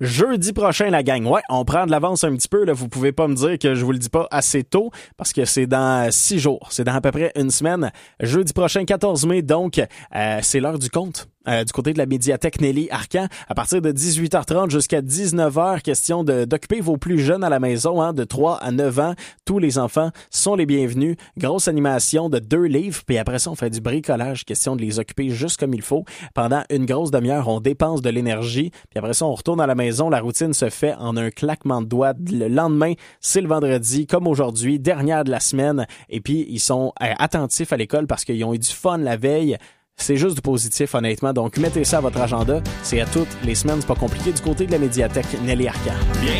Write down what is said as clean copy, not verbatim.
jeudi prochain, la gang. Ouais, on prend de l'avance un petit peu. Là. Vous pouvez pas me dire que je vous le dis pas assez tôt parce que c'est dans 6 jours. C'est dans à peu près une semaine. Jeudi prochain, 14 mai, donc c'est l'heure du compte. Du côté de la médiathèque Nelly Arcan, à partir de 18h30 jusqu'à 19h, question d'occuper vos plus jeunes à la maison, de 3 à 9 ans. Tous les enfants sont les bienvenus. Grosse animation de 2 livres, puis après ça, on fait du bricolage, question de les occuper juste comme il faut. Pendant une grosse demi-heure, on dépense de l'énergie, puis après ça, on retourne à la maison. La routine se fait en un claquement de doigts. Le lendemain, c'est le vendredi, comme aujourd'hui, dernière de la semaine, et puis ils sont attentifs à l'école parce qu'ils ont eu du fun la veille. C'est juste du positif, honnêtement. Donc, mettez ça à votre agenda. C'est à toutes les semaines. C'est pas compliqué du côté de la médiathèque Nelly Arcan. Bien